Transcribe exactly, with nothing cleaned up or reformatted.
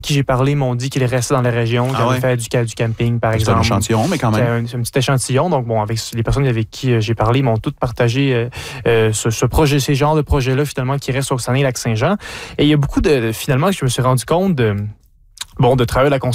qui j'ai parlé m'ont dit qu'ils restaient dans la région, qu'ils Ah avaient ouais. fait du, du camping, par C'est exemple. un échantillon, mais quand même. C'est un, un petit échantillon. Donc, bon, avec les personnes avec qui j'ai parlé, ils m'ont toutes partagé euh, euh, ce, ce projet, ces genres de projets-là, finalement, qui restent au Saguenay-Lac-Saint-Jean. Et il y a beaucoup de, finalement, je me suis rendu compte de... Bon, de travailler à la construction